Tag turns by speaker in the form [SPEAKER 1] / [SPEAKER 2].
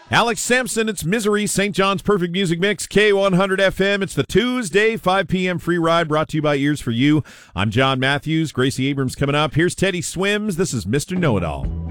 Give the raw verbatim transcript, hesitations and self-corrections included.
[SPEAKER 1] Alex Sampson, it's Misery, Saint John's Perfect Music Mix, K one hundred F M. It's the Tuesday, five p.m. free ride brought to you by Ears for You. I'm John Matthews. Gracie Abrams coming up. Here's Teddy Swims. This is Mister Know-It-All.